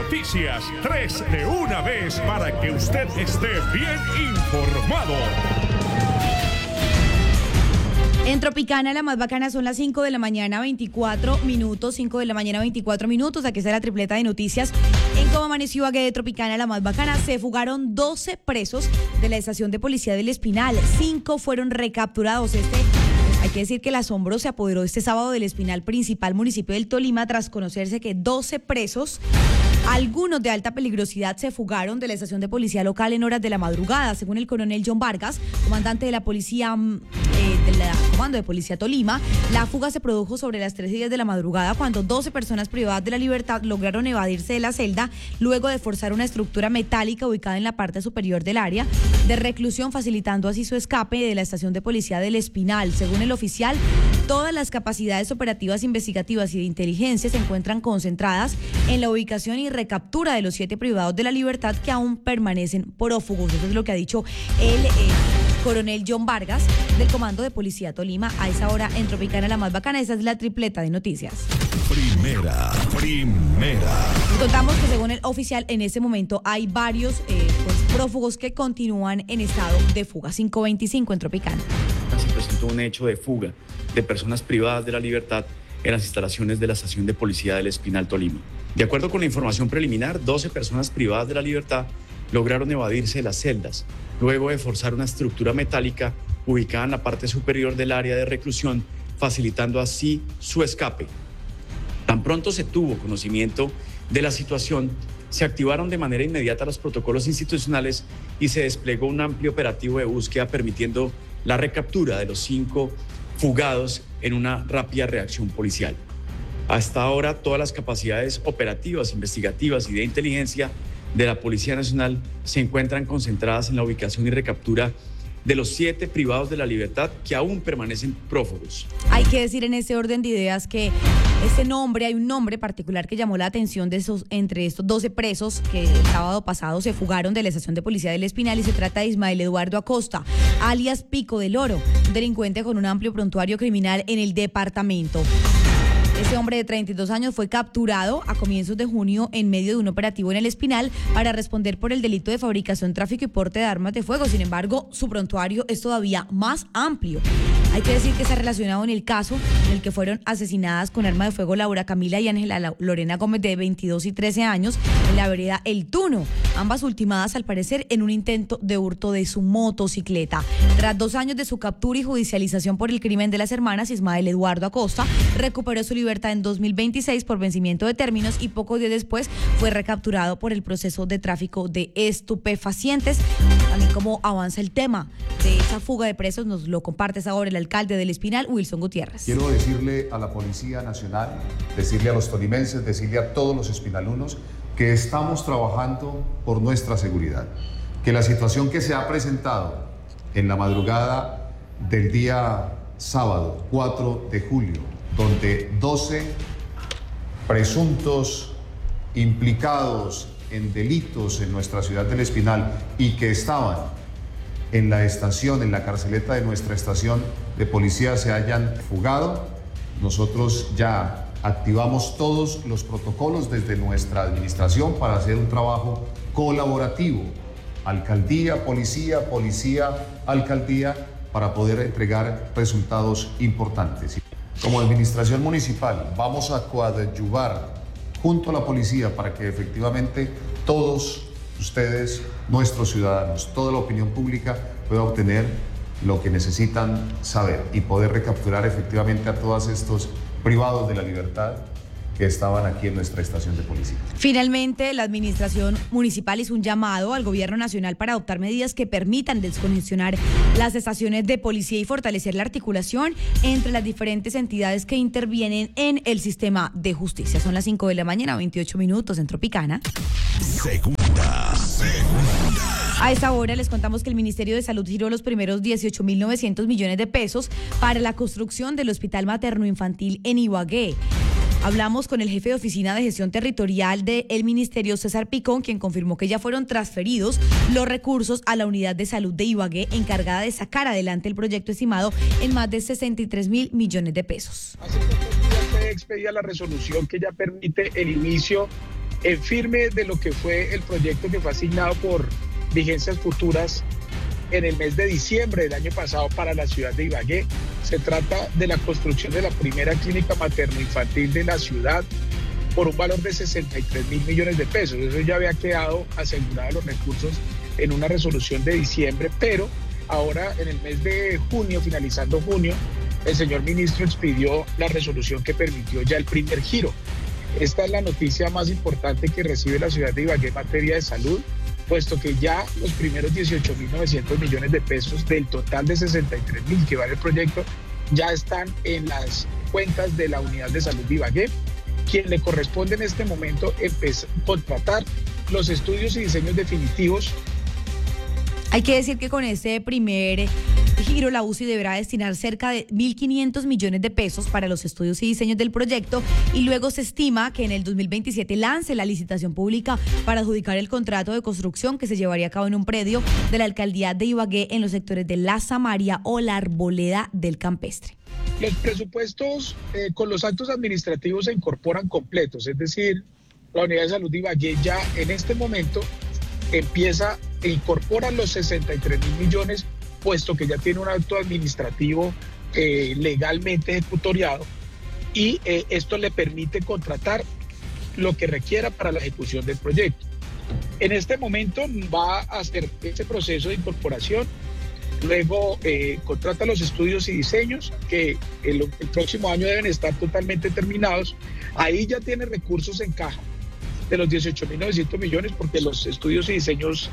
noticias, 3 de una vez para que usted esté bien informado. En Tropicana, la más bacana, son las 5 de la mañana, 24 minutos. 5 de la mañana, 24 minutos. Aquí está la tripleta de noticias. En Cómo Amaneció Ibagué de Tropicana, la más bacana, se fugaron 12 presos de la estación de policía del Espinal. 5 fueron recapturados. Hay que decir que el asombro se apoderó este sábado del Espinal, principal municipio del Tolima, tras conocerse que 12 presos, algunos de alta peligrosidad, se fugaron de la estación de policía local en horas de la madrugada. Según el coronel John Vargas, comandante de la policía Comando de Policía Tolima, la fuga se produjo sobre las 3:10 de la madrugada, cuando 12 personas privadas de la libertad lograron evadirse de la celda luego de forzar una estructura metálica ubicada en la parte superior del área de reclusión, facilitando así su escape de la estación de policía del Espinal. Según el oficial, todas las capacidades operativas, investigativas y de inteligencia se encuentran concentradas en la ubicación y recaptura de los 7 privados de la libertad que aún permanecen prófugos. Eso es lo que ha dicho el coronel John Vargas del Comando de Policía Tolima a esa hora en Tropicana, la más bacana. Esa es la tripleta de noticias. Primera. Contamos que según el oficial, en este momento hay varios prófugos que continúan en estado de fuga. 5:25 en Tropicana. Se presentó un hecho de fuga de personas privadas de la libertad en las instalaciones de la estación de policía del Espinal, Tolima. De acuerdo con la información preliminar, 12 personas privadas de la libertad lograron evadirse de las celdas, luego de forzar una estructura metálica ubicada en la parte superior del área de reclusión, facilitando así su escape. Tan pronto se tuvo conocimiento de la situación, se activaron de manera inmediata los protocolos institucionales y se desplegó un amplio operativo de búsqueda, permitiendo la recaptura de los 5 fugados en una rápida reacción policial. Hasta ahora, todas las capacidades operativas, investigativas y de inteligencia de la Policía Nacional se encuentran concentradas en la ubicación y recaptura de los 7 privados de la libertad que aún permanecen prófugos. Hay que decir en ese orden de ideas que hay un nombre particular que llamó la atención entre estos 12 presos que el sábado pasado se fugaron de la estación de policía del Espinal, y se trata de Ismael Eduardo Acosta, alias Pico del Oro, un delincuente con un amplio prontuario criminal en el departamento. Este hombre de 32 años fue capturado a comienzos de junio en medio de un operativo en el Espinal para responder por el delito de fabricación, tráfico y porte de armas de fuego. Sin embargo, su prontuario es todavía más amplio. Hay que decir que está relacionado en el caso en el que fueron asesinadas con arma de fuego Laura Camila y Ángela Lorena Gómez, de 22 y 13 años, en la vereda El Tuno, ambas ultimadas al parecer en un intento de hurto de su motocicleta. Tras 2 años de su captura y judicialización por el crimen de las hermanas, Ismael Eduardo Acosta recuperó su libertad en 2026 por vencimiento de términos, y pocos días después fue recapturado por el proceso de tráfico de estupefacientes. También cómo avanza el tema de esa fuga de presos nos lo comparte ahora el alcalde del Espinal, Wilson Gutiérrez. Quiero decirle a la Policía Nacional, decirle a los tolimenses, decirle a todos los espinalunos que estamos trabajando por nuestra seguridad, que la situación que se ha presentado en la madrugada del día sábado 4 de julio, donde 12 presuntos implicados en delitos en nuestra ciudad del Espinal y que estaban en la estación, en la carceleta de nuestra estación de policía, se hayan fugado. Nosotros ya activamos todos los protocolos desde nuestra administración para hacer un trabajo colaborativo, alcaldía, policía, alcaldía, para poder entregar resultados importantes. Como administración municipal vamos a coadyuvar junto a la policía para que efectivamente todos ustedes, nuestros ciudadanos, toda la opinión pública pueda obtener lo que necesitan saber y poder recapturar efectivamente a todos estos privados de la libertad que estaban aquí en nuestra estación de policía. Finalmente, la administración municipal hizo un llamado al gobierno nacional para adoptar medidas que permitan descongestionar las estaciones de policía y fortalecer la articulación entre las diferentes entidades que intervienen en el sistema de justicia. Son las 5 de la mañana, 28 minutos en Tropicana. Segunda. A esta hora les contamos que el Ministerio de Salud giró los primeros 18.900 millones de pesos para la construcción del Hospital Materno Infantil en Ibagué. Hablamos con el jefe de Oficina de Gestión Territorial del Ministerio, César Picón, quien confirmó que ya fueron transferidos los recursos a la Unidad de Salud de Ibagué, encargada de sacar adelante el proyecto estimado en más de 63.000 millones de pesos. Hace pocos días se expedía la resolución que ya permite el inicio en firme de lo que fue el proyecto que fue asignado por vigencias futuras en el mes de diciembre del año pasado para la ciudad de Ibagué. Se trata de la construcción de la primera clínica materno-infantil de la ciudad por un valor de 63.000 millones de pesos. Eso ya había quedado asegurado los recursos en una resolución de diciembre, pero ahora en el mes de junio, finalizando junio, el señor ministro expidió la resolución que permitió ya el primer giro. Esta es la noticia más importante que recibe la ciudad de Ibagué en materia de salud, puesto que ya los primeros 18.900 millones de pesos del total de 63.000 que vale el proyecto ya están en las cuentas de la unidad de salud de Ibagué, quien le corresponde en este momento contratar los estudios y diseños definitivos. Hay que decir que con este primer giro, la UCI deberá destinar cerca de 1.500 millones de pesos para los estudios y diseños del proyecto, y luego se estima que en el 2027 lance la licitación pública para adjudicar el contrato de construcción que se llevaría a cabo en un predio de la alcaldía de Ibagué en los sectores de La Samaria o la Arboleda del Campestre. Los presupuestos con los actos administrativos se incorporan completos, es decir, la unidad de salud de Ibagué ya en este momento empieza e incorpora los 63.000 millones, puesto que ya tiene un acto administrativo legalmente ejecutoriado, y esto le permite contratar lo que requiera para la ejecución del proyecto. En este momento va a hacer ese proceso de incorporación, luego contrata los estudios y diseños que el próximo año deben estar totalmente terminados. Ahí ya tiene recursos en caja de los 18.900 millones, porque los estudios y diseños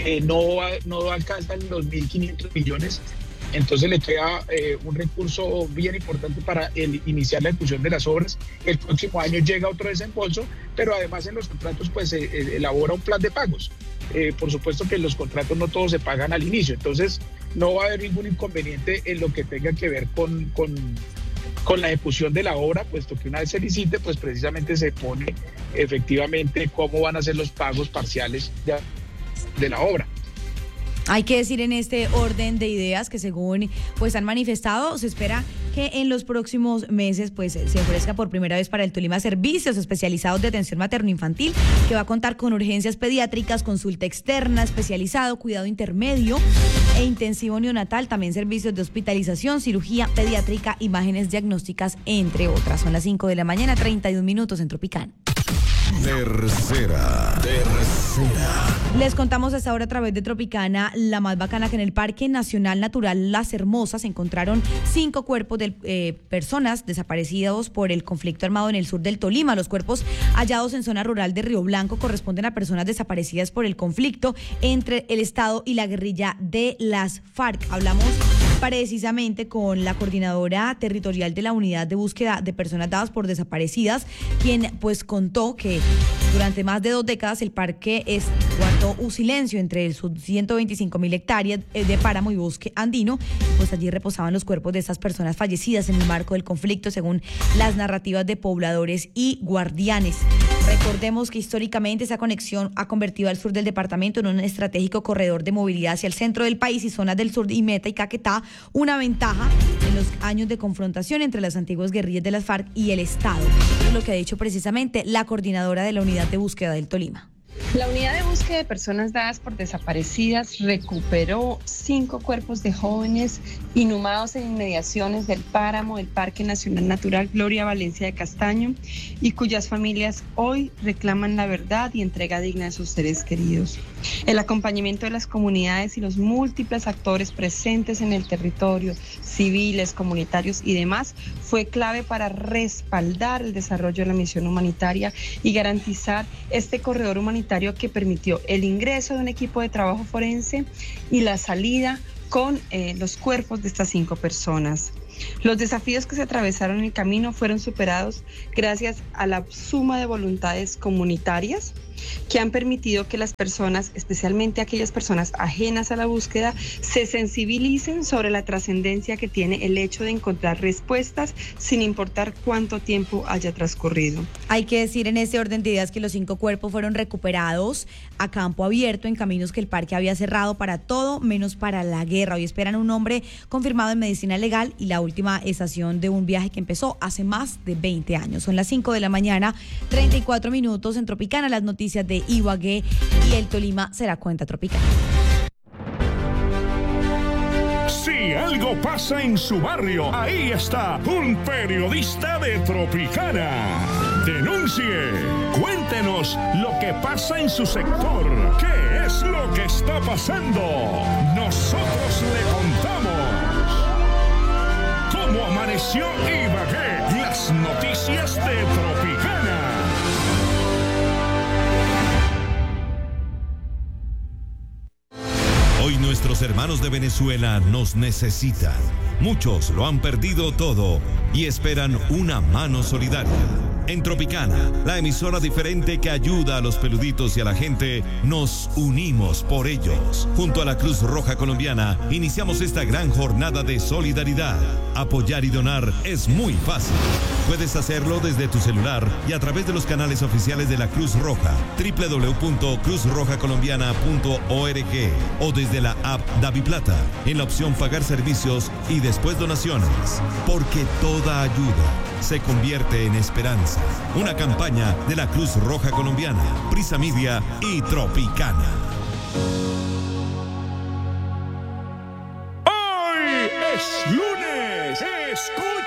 no alcanzan los 1.500 millones, entonces le queda un recurso bien importante para iniciar la ejecución de las obras. El próximo año llega otro desembolso, pero además en los contratos pues se elabora un plan de pagos. Por supuesto que los contratos no todos se pagan al inicio, entonces no va a haber ningún inconveniente en lo que tenga que ver con la ejecución de la obra, puesto que una vez se licite, pues precisamente se pone efectivamente cómo van a ser los pagos parciales de la obra. Hay que decir en este orden de ideas que según pues han manifestado, se espera que en los próximos meses pues se ofrezca por primera vez para el Tolima servicios especializados de atención materno-infantil, que va a contar con urgencias pediátricas, consulta externa, especializado, cuidado intermedio e intensivo neonatal, también servicios de hospitalización, cirugía pediátrica, imágenes diagnósticas, entre otras. Son las 5 de la mañana, 31 minutos en Tropicana. Tercera. Les contamos hasta ahora a través de Tropicana la más bacana, que en el Parque Nacional Natural Las Hermosas se encontraron 5 cuerpos de personas desaparecidos por el conflicto armado en el sur del Tolima. Los cuerpos hallados en zona rural de Río Blanco corresponden a personas desaparecidas por el conflicto entre el Estado y la guerrilla de las FARC. Hablamos precisamente con la coordinadora territorial de la unidad de búsqueda de personas dadas por desaparecidas, quien pues contó que durante más de 2 décadas el parque guardó un silencio entre sus 125.000 hectáreas de páramo y bosque andino, pues allí reposaban los cuerpos de estas personas fallecidas en el marco del conflicto, según las narrativas de pobladores y guardianes. Recordemos que históricamente esa conexión ha convertido al sur del departamento en un estratégico corredor de movilidad hacia el centro del país y zonas del sur y Meta y Caquetá, una ventaja en los años de confrontación entre las antiguas guerrillas de las FARC y el Estado. Es lo que ha dicho precisamente la coordinadora de la unidad de búsqueda del Tolima. La unidad de búsqueda de personas dadas por desaparecidas recuperó 5 cuerpos de jóvenes inhumados en inmediaciones del páramo del Parque Nacional Natural Gloria Valencia de Castaño, y cuyas familias hoy reclaman la verdad y entrega digna de sus seres queridos. El acompañamiento de las comunidades y los múltiples actores presentes en el territorio, civiles, comunitarios y demás, fue clave para respaldar el desarrollo de la misión humanitaria y garantizar este corredor humanitario que permitió el ingreso de un equipo de trabajo forense y la salida con los cuerpos de estas 5 personas. Los desafíos que se atravesaron en el camino fueron superados gracias a la suma de voluntades comunitarias, que han permitido que las personas, especialmente aquellas personas ajenas a la búsqueda, se sensibilicen sobre la trascendencia que tiene el hecho de encontrar respuestas sin importar cuánto tiempo haya transcurrido. Hay que decir en este orden de ideas que los 5 cuerpos fueron recuperados a campo abierto en caminos que el parque había cerrado para todo menos para la guerra. Hoy esperan un hombre confirmado en medicina legal y la última estación de un viaje que empezó hace más de 20 años. Son las 5 de la mañana, 34 minutos en Tropicana, las noticias de Ibagué y el Tolima será cuenta Tropicana. Si algo pasa en su barrio, ahí está un periodista de Tropicana. Denuncie, cuéntenos lo que pasa en su sector. ¿Qué es lo que está pasando? Nosotros le contamos. ¿Cómo amaneció Ibagué? Las noticias de Tropicana. Hoy nuestros hermanos de Venezuela nos necesitan. Muchos lo han perdido todo y esperan una mano solidaria. En Tropicana, la emisora diferente que ayuda a los peluditos y a la gente, nos unimos por ellos. Junto a la Cruz Roja Colombiana, iniciamos esta gran jornada de solidaridad. Apoyar y donar es muy fácil. Puedes hacerlo desde tu celular y a través de los canales oficiales de la Cruz Roja, www.cruzrojacolombiana.org o desde la app DaviPlata, en la opción Pagar Servicios y después Donaciones. Porque toda ayuda se convierte en esperanza. Una campaña de la Cruz Roja Colombiana, Prisa Media y Tropicana. Hoy es lunes. Escucha.